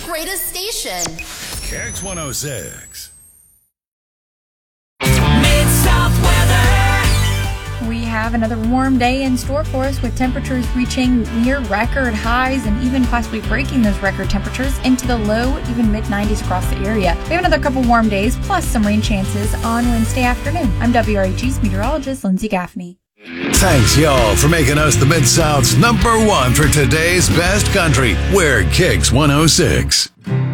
greatest station. Kicks 106. Mid-South weather. We have another warm day in store for us with temperatures reaching near record highs and even possibly breaking those record temperatures into the low, even mid-90s across the area. We have another couple warm days plus some rain chances on Wednesday afternoon. I'm WRHE's meteorologist Lindsay Gaffney. Thanks, y'all, for making us the Mid-South's #1 for today's best country. We're Kicks 106.